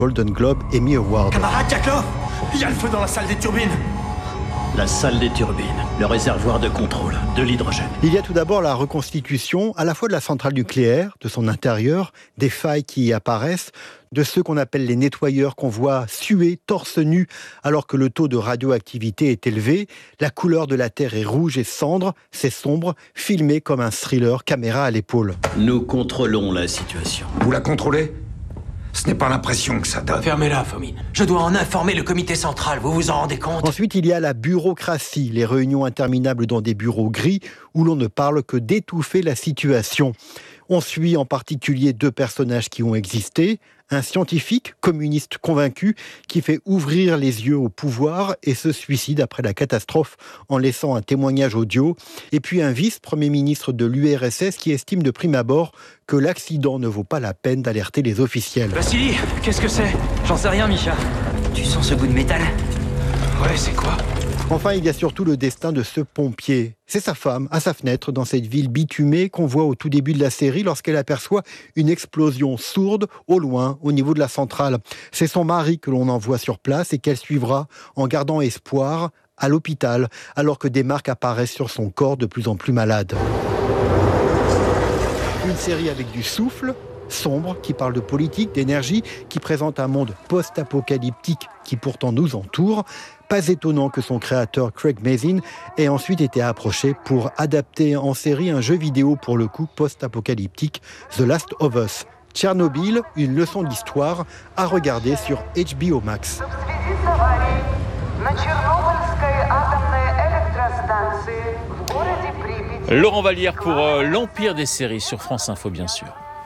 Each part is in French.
Golden Globe Emmy Award. Camarade Jacklo, il y a le feu dans la salle des turbines. La salle des turbines, le réservoir de contrôle, de l'hydrogène. Il y a tout d'abord la reconstitution à la fois de la centrale nucléaire, de son intérieur, des failles qui y apparaissent, de ceux qu'on appelle les nettoyeurs qu'on voit suer torse nu alors que le taux de radioactivité est élevé. La couleur de la Terre est rouge et cendre, c'est sombre, filmé comme un thriller, caméra à l'épaule. Nous contrôlons la situation. Vous la contrôlez ? Ce n'est pas l'impression que ça donne. Fermez-la, Fomine. Je dois en informer le comité central, vous vous en rendez compte ? Ensuite, il y a la bureaucratie, les réunions interminables dans des bureaux gris où l'on ne parle que d'étouffer la situation. On suit en particulier 2 personnages qui ont existé. Un scientifique communiste convaincu qui fait ouvrir les yeux au pouvoir et se suicide après la catastrophe en laissant un témoignage audio. Et puis un vice-premier ministre de l'URSS qui estime de prime abord que l'accident ne vaut pas la peine d'alerter les officiels. Vassili, qu'est-ce que c'est ? J'en sais rien, Misha. Tu sens ce goût de métal ? Ouais, c'est quoi ? Enfin, il y a surtout le destin de ce pompier. C'est sa femme, à sa fenêtre, dans cette ville bitumée qu'on voit au tout début de la série lorsqu'elle aperçoit une explosion sourde au loin, au niveau de la centrale. C'est son mari que l'on envoie sur place et qu'elle suivra en gardant espoir à l'hôpital, alors que des marques apparaissent sur son corps de plus en plus malade. Une série avec du souffle, sombre, qui parle de politique, d'énergie, qui présente un monde post-apocalyptique qui pourtant nous entoure. Pas étonnant que son créateur Craig Mazin ait ensuite été approché pour adapter en série un jeu vidéo pour le coup post-apocalyptique, The Last of Us. Tchernobyl, une leçon d'histoire à regarder sur HBO Max. Laurent Vallière pour l'Empire des séries sur France Info, bien sûr.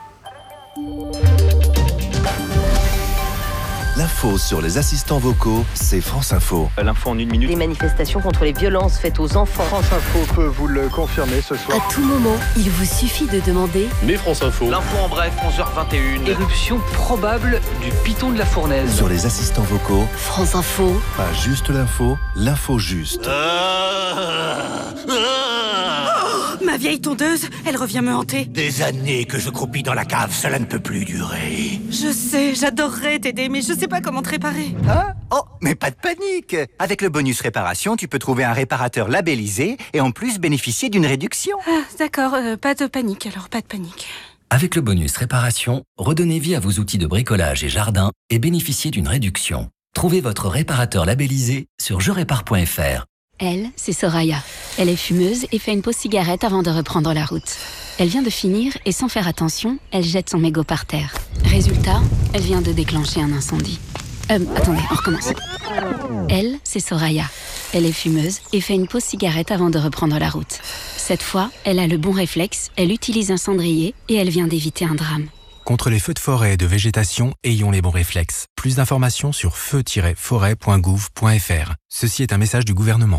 L'info sur les assistants vocaux, c'est France Info. L'info en 1 minute. Les manifestations contre les violences faites aux enfants. France Info peut vous le confirmer ce soir. À tout moment, il vous suffit de demander. Mais France Info. L'info en bref, 11h21. Éruption probable du piton de la fournaise. Sur les assistants vocaux, France Info. pas juste l'info, l'info juste. Ma vieille tondeuse, elle revient me hanter. Des années que je croupis dans la cave, cela ne peut plus durer. Je sais, j'adorerais t'aider, mais je sais pas comment te réparer. Hein ? Oh, mais pas de panique. Avec le bonus réparation, tu peux trouver un réparateur labellisé et en plus bénéficier d'une réduction. Ah, d'accord, pas de panique alors, pas de panique. Avec le bonus réparation, redonnez vie à vos outils de bricolage et jardin et bénéficiez d'une réduction. Trouvez votre réparateur labellisé sur jerépare.fr. Elle, c'est Soraya. Elle est fumeuse et fait une pause cigarette avant de reprendre la route. Elle vient de finir et sans faire attention, elle jette son mégot par terre. Résultat, elle vient de déclencher un incendie. Attendez, on recommence. Elle, c'est Soraya. Elle est fumeuse et fait une pause cigarette avant de reprendre la route. Cette fois, elle a le bon réflexe, elle utilise un cendrier et elle vient d'éviter un drame. Contre les feux de forêt et de végétation, ayons les bons réflexes. Plus d'informations sur feu-forêt.gouv.fr. Ceci est un message du gouvernement.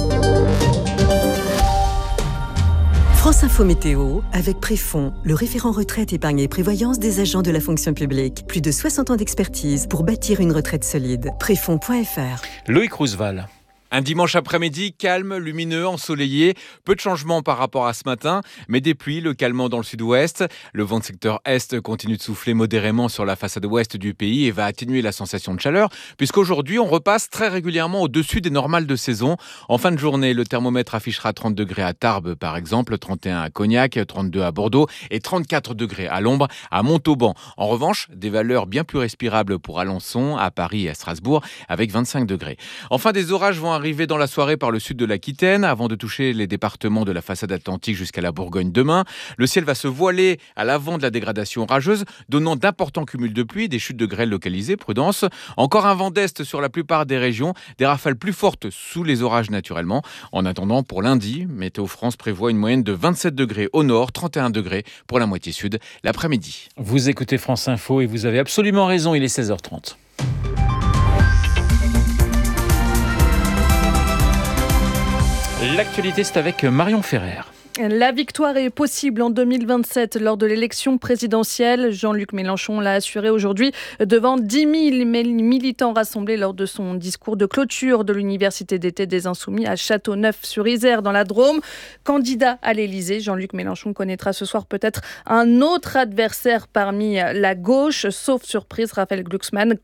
France Info Météo, avec Préfond, le référent retraite, épargne et prévoyance des agents de la fonction publique. Plus de 60 ans d'expertise pour bâtir une retraite solide. Préfond.fr. Loïc Roosevelt. Un dimanche après-midi calme, lumineux, ensoleillé. Peu de changements par rapport à ce matin, mais des pluies localement dans le sud-ouest. Le vent de secteur est continue de souffler modérément sur la façade ouest du pays et va atténuer la sensation de chaleur, puisqu'aujourd'hui on repasse très régulièrement au-dessus des normales de saison. En fin de journée, le thermomètre affichera 30 degrés à Tarbes par exemple, 31 à Cognac, 32 à Bordeaux et 34 degrés à l'ombre à Montauban. En revanche, des valeurs bien plus respirables pour Alençon, à Paris et à Strasbourg, avec 25 degrés. Enfin, des orages vont arriver dans la soirée par le sud de l'Aquitaine avant de toucher les départements de la façade atlantique jusqu'à la Bourgogne demain. Le ciel va se voiler à l'avant de la dégradation orageuse, donnant d'importants cumuls de pluie, des chutes de grêle localisées, prudence. Encore un vent d'est sur la plupart des régions, des rafales plus fortes sous les orages naturellement. En attendant, pour lundi, Météo France prévoit une moyenne de 27 degrés au nord, 31 degrés pour la moitié sud l'après-midi. Vous écoutez France Info et vous avez absolument raison, il est 16h30. L'actualité, c'est avec Marion Ferrer. La victoire est possible en 2027 lors de l'élection présidentielle. Jean-Luc Mélenchon l'a assuré aujourd'hui devant 10 000 militants rassemblés lors de son discours de clôture de l'Université d'été des Insoumis à Châteauneuf-sur-Isère dans la Drôme. Candidat à l'Élysée, Jean-Luc Mélenchon connaîtra ce soir peut-être un autre adversaire parmi la gauche. Sauf surprise, Raphaël Glucksmann,